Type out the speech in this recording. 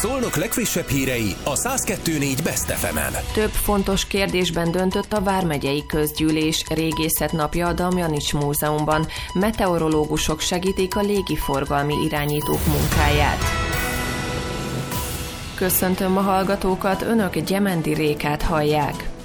Szolnok legfrissebb hírei a 102.4 Best FM-en. Több fontos kérdésben döntött a Vármegyei Közgyűlés. Régészetnapja a Damjanics Múzeumban. Meteorológusok segítik a légiforgalmi irányítók munkáját. Köszöntöm a hallgatókat, önök Gyemendi Rékát hallják.